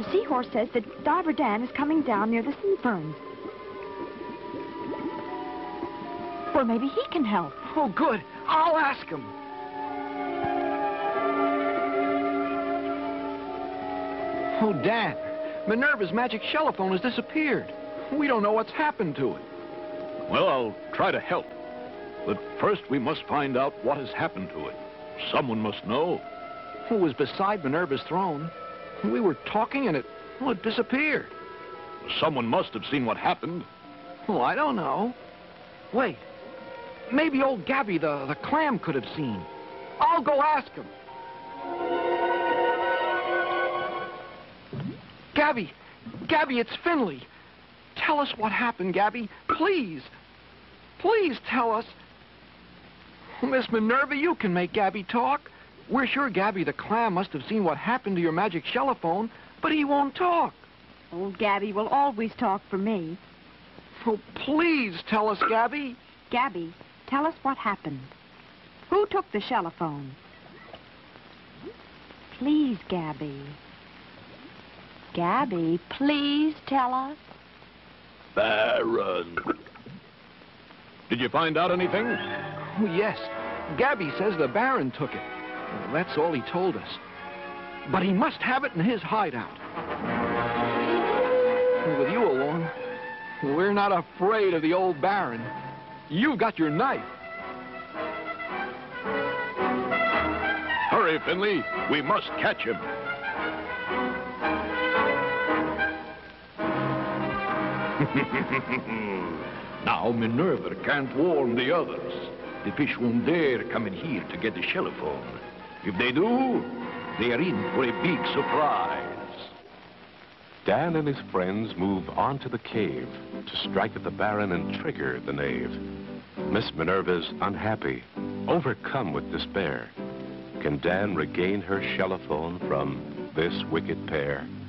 Seahorse says that Diver Dan is coming down near the sea ferns. Well, maybe he can help. Oh, good. I'll ask him. Oh, Dan, Minerva's magic shellophone has disappeared. We don't know what's happened to it. Well, I'll try to help. But first we must find out what has happened to it. Someone must know. It was beside Minerva's throne. We were talking and it disappeared. Someone must have seen what happened. Well, I don't know. Wait. Maybe old Gabby the clam could have seen. I'll go ask him. Gabby, it's Finley. Tell us what happened, Gabby. Please. Please tell us. Miss Minerva, you can make Gabby talk. We're sure Gabby the clam must have seen what happened to your magic shellophone, but he won't talk. Old Gabby will always talk for me. Oh, please tell us, Gabby. Gabby, tell us what happened. Who took the shellophone? Please, Gabby. Gabby, please tell us. Baron. Did you find out anything? Oh, yes. Gabby says the Baron took it. Well, that's all he told us. But he must have it in his hideout. With you along, we're not afraid of the old Baron. You've got your knife. Hurry, Finley. We must catch him. Now Minerva can't warn the others. The fish won't dare come in here to get the shellophone. If they do, they are in for a big surprise. Dan and his friends move on to the cave to strike at the Baron and trigger the knave. Miss Minerva's unhappy, overcome with despair. Can Dan regain her shellophone from this wicked pair?